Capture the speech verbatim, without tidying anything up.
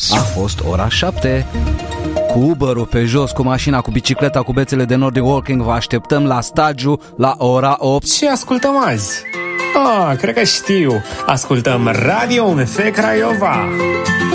A fost ora șapte. Cu Uber-ul pe jos, cu mașina, cu bicicleta, cu bețele de Nordic Walking, vă așteptăm la stagiu la ora opt. Ce ascultăm azi? Ah, cred că știu. Ascultăm Radio U M F Craiova.